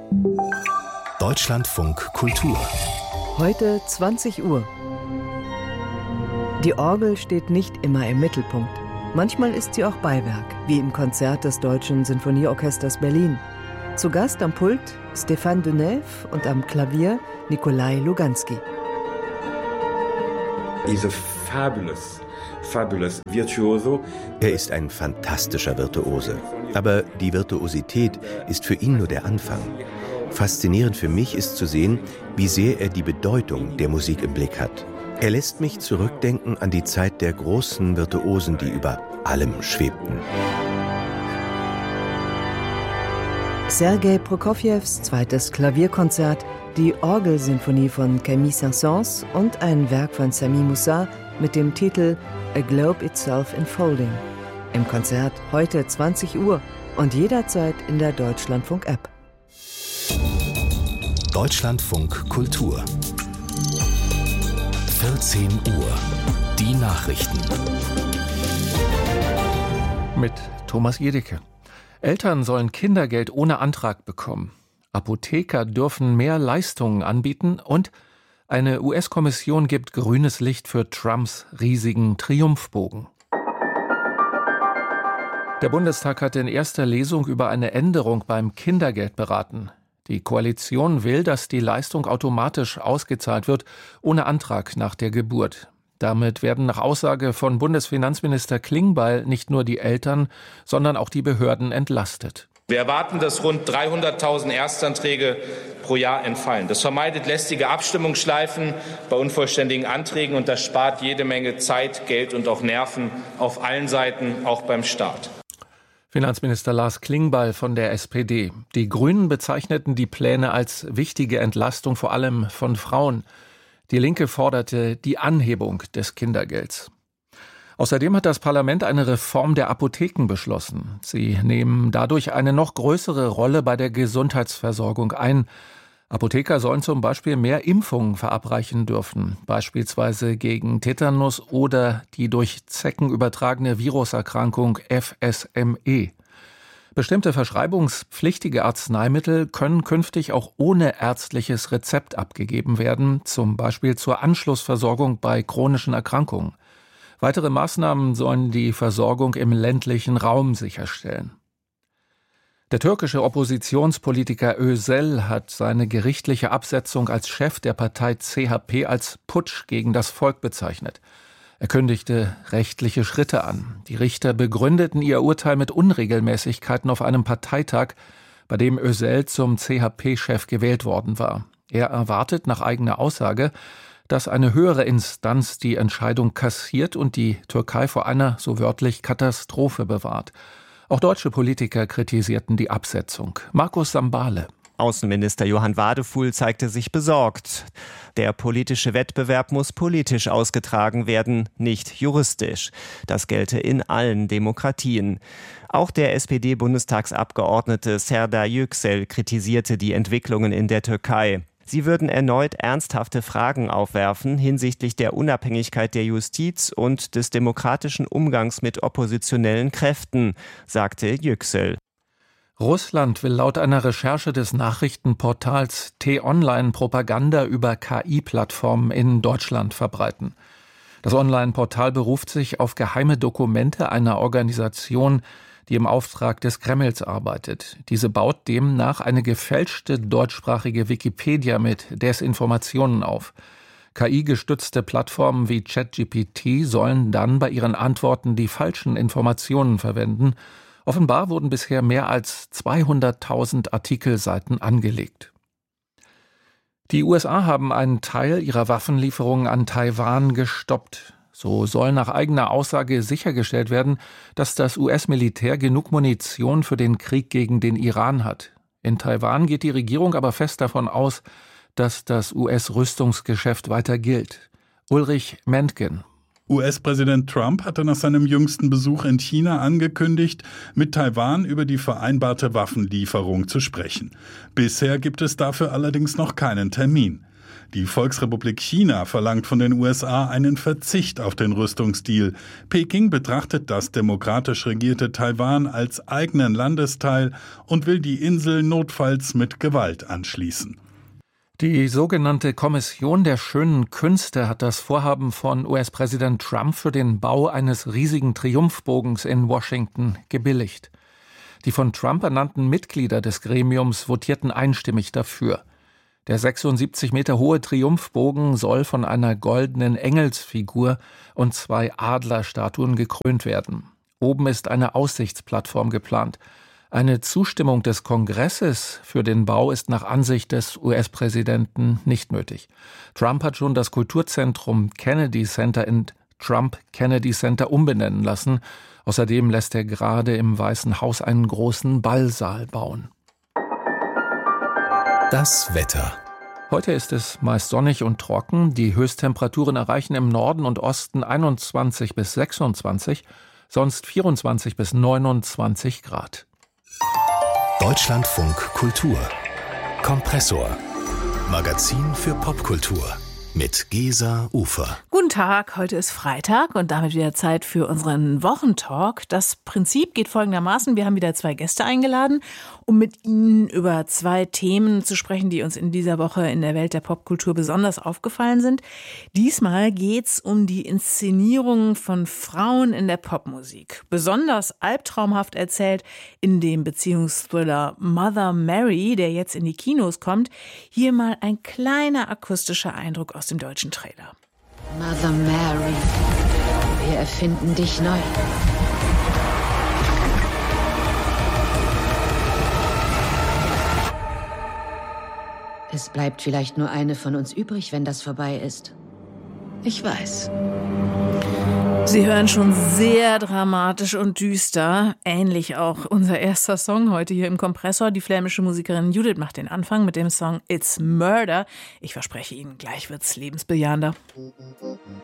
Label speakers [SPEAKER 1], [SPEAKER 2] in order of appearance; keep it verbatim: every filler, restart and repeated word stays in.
[SPEAKER 1] Deutschlandfunk Kultur.
[SPEAKER 2] Heute zwanzig Uhr. Die Orgel steht nicht immer im Mittelpunkt. Manchmal ist sie auch Beiwerk, wie im Konzert des Deutschen Sinfonieorchesters Berlin. Zu Gast am Pult Stéphane Denève und am Klavier Nikolai Luganski.
[SPEAKER 3] He's a fabulous, fabulous virtuoso.
[SPEAKER 4] Er ist ein fantastischer Virtuose. Aber die Virtuosität ist für ihn nur der Anfang. Faszinierend für mich ist zu sehen, wie sehr er die Bedeutung der Musik im Blick hat. Er lässt mich zurückdenken an die Zeit der großen Virtuosen, die über allem schwebten.
[SPEAKER 2] Sergei Prokofjews zweites Klavierkonzert, die Orgelsinfonie von Camille Saint-Saëns und ein Werk von Sami Moussa mit dem Titel A Globe Itself Enfolding. Im Konzert heute zwanzig Uhr und jederzeit in der Deutschlandfunk-App.
[SPEAKER 1] Deutschlandfunk Kultur. vierzehn Uhr. Die Nachrichten.
[SPEAKER 5] Mit Thomas Jedicke. Eltern sollen Kindergeld ohne Antrag bekommen. Apotheker dürfen mehr Leistungen anbieten und eine U S-Kommission gibt grünes Licht für Trumps riesigen Triumphbogen. Der Bundestag hat in erster Lesung über eine Änderung beim Kindergeld beraten. Die Koalition will, dass die Leistung automatisch ausgezahlt wird, ohne Antrag nach der Geburt. Damit werden nach Aussage von Bundesfinanzminister Klingbeil nicht nur die Eltern, sondern auch die Behörden entlastet.
[SPEAKER 6] Wir erwarten, dass rund dreihunderttausend Erstanträge pro Jahr entfallen. Das vermeidet lästige Abstimmungsschleifen bei unvollständigen Anträgen und das spart jede Menge Zeit, Geld und auch Nerven auf allen Seiten, auch beim Staat.
[SPEAKER 5] Finanzminister Lars Klingbeil von der S P D. Die Grünen bezeichneten die Pläne als wichtige Entlastung, vor allem von Frauen. Die Linke forderte die Anhebung des Kindergelds. Außerdem hat das Parlament eine Reform der Apotheken beschlossen. Sie nehmen dadurch eine noch größere Rolle bei der Gesundheitsversorgung ein. Apotheker sollen zum Beispiel mehr Impfungen verabreichen dürfen, beispielsweise gegen Tetanus oder die durch Zecken übertragene Viruserkrankung F S M E. Bestimmte verschreibungspflichtige Arzneimittel können künftig auch ohne ärztliches Rezept abgegeben werden, zum Beispiel zur Anschlussversorgung bei chronischen Erkrankungen. Weitere Maßnahmen sollen die Versorgung im ländlichen Raum sicherstellen. Der türkische Oppositionspolitiker Özel hat seine gerichtliche Absetzung als Chef der Partei C H P als Putsch gegen das Volk bezeichnet. Er kündigte rechtliche Schritte an. Die Richter begründeten ihr Urteil mit Unregelmäßigkeiten auf einem Parteitag, bei dem Özel zum C H P-Chef gewählt worden war. Er erwartet nach eigener Aussage, dass eine höhere Instanz die Entscheidung kassiert und die Türkei vor einer, so wörtlich, Katastrophe bewahrt. Auch deutsche Politiker kritisierten die Absetzung. Markus Sambale.
[SPEAKER 7] Außenminister Johann Wadefuhl zeigte sich besorgt. Der politische Wettbewerb muss politisch ausgetragen werden, nicht juristisch. Das gelte in allen Demokratien. Auch der S P D-Bundestagsabgeordnete Serdar Yüksel kritisierte die Entwicklungen in der Türkei. Sie würden erneut ernsthafte Fragen aufwerfen hinsichtlich der Unabhängigkeit der Justiz und des demokratischen Umgangs mit oppositionellen Kräften, sagte Yüksel.
[SPEAKER 5] Russland will laut einer Recherche des Nachrichtenportals T-Online Propaganda über K I-Plattformen in Deutschland verbreiten. Das Online-Portal beruft sich auf geheime Dokumente einer Organisation, die im Auftrag des Kremls arbeitet. Diese baut demnach eine gefälschte deutschsprachige Wikipedia mit Desinformationen auf. K I-gestützte Plattformen wie ChatGPT sollen dann bei ihren Antworten die falschen Informationen verwenden. Offenbar wurden bisher mehr als zweihunderttausend Artikelseiten angelegt. Die U S A haben einen Teil ihrer Waffenlieferungen an Taiwan gestoppt. So soll nach eigener Aussage sichergestellt werden, dass das U S-Militär genug Munition für den Krieg gegen den Iran hat. In Taiwan geht die Regierung aber fest davon aus, dass das U S-Rüstungsgeschäft weiter gilt. Ulrich Mentgen.
[SPEAKER 8] U S-Präsident Trump hatte nach seinem jüngsten Besuch in China angekündigt, mit Taiwan über die vereinbarte Waffenlieferung zu sprechen. Bisher gibt es dafür allerdings noch keinen Termin. Die Volksrepublik China verlangt von den U S A einen Verzicht auf den Rüstungsdeal. Peking betrachtet das demokratisch regierte Taiwan als eigenen Landesteil und will die Insel notfalls mit Gewalt anschließen.
[SPEAKER 5] Die sogenannte Kommission der schönen Künste hat das Vorhaben von U S-Präsident Trump für den Bau eines riesigen Triumphbogens in Washington gebilligt. Die von Trump ernannten Mitglieder des Gremiums votierten einstimmig dafür. Der sechsundsiebzig Meter hohe Triumphbogen soll von einer goldenen Engelsfigur und zwei Adlerstatuen gekrönt werden. Oben ist eine Aussichtsplattform geplant. Eine Zustimmung des Kongresses für den Bau ist nach Ansicht des U S-Präsidenten nicht nötig. Trump hat schon das Kulturzentrum Kennedy Center in Trump Kennedy Center umbenennen lassen. Außerdem lässt er gerade im Weißen Haus einen großen Ballsaal bauen.
[SPEAKER 1] Das Wetter.
[SPEAKER 5] Heute ist es meist sonnig und trocken. Die Höchsttemperaturen erreichen im Norden und Osten einundzwanzig bis sechsundzwanzig, sonst vierundzwanzig bis neunundzwanzig Grad.
[SPEAKER 1] Deutschlandfunk Kultur. Kompressor. Magazin für Popkultur. Mit Gesa Ufer.
[SPEAKER 9] Guten Tag, heute ist Freitag und damit wieder Zeit für unseren Wochentalk. Das Prinzip geht folgendermaßen: Wir haben wieder zwei Gäste eingeladen, um mit ihnen über zwei Themen zu sprechen, die uns in dieser Woche in der Welt der Popkultur besonders aufgefallen sind. Diesmal geht's um die Inszenierung von Frauen in der Popmusik. Besonders albtraumhaft erzählt in dem Beziehungsthriller Mother Mary, der jetzt in die Kinos kommt. Hier mal ein kleiner akustischer Eindruck aus dem deutschen Trailer.
[SPEAKER 10] Mother Mary, wir erfinden dich neu. Es bleibt vielleicht nur eine von uns übrig, wenn das vorbei ist. Ich weiß.
[SPEAKER 9] Sie hören schon sehr dramatisch und düster. Ähnlich auch unser erster Song heute hier im Kompressor. Die flämische Musikerin Judith macht den Anfang mit dem Song It's Murder. Ich verspreche Ihnen, gleich wird's lebensbejahender.